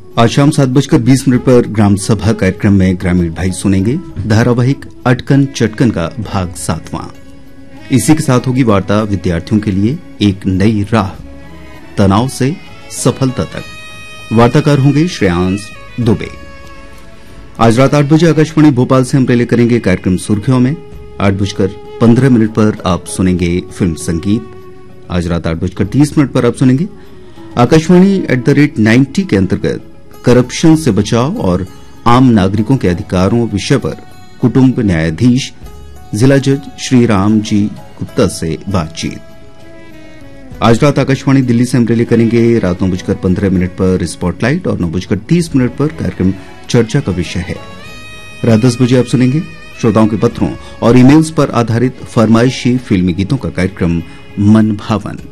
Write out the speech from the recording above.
आज शाम 7:20 पर ग्राम सभा कार्यक्रम में ग्रामीण भाई सुनेंगे धारावाहिक अटकन चटकन का भाग 7वां। इसी के साथ होगी वार्ता विद्यार्थियों के लिए एक नई राह, तनाव से सफलता तक। वार्ताकार होंगे श्रेयांश दुबे। आज रात 8 बजे आकाशवाणी भोपाल से हम रिले करेंगे कार्यक्रम सुर्खियों में। 8:15 पर आप सुनेंगे फिल्म संगीत। आज रात 8:30 पर आप सुनेंगे आकाशवाणी @90 के अंतर्गत करप्शन से बचाव और आम नागरिकों के अधिकारों विषय पर कुटुंब न्यायाधीश जिला जज श्री राम जी गुप्ता से बातचीत। आज रात आकाशवाणी दिल्ली से हम रिले करेंगे रात 9:15 पर स्पॉटलाइट और 9:30 पर कार्यक्रम चर्चा का विषय है। रात 10 बजे आप सुनेंगे श्रोताओं के पत्रों और ईमेल्स पर आधारित फरमाइशी फिल्मी गीतों का कार्यक्रम मन भावन।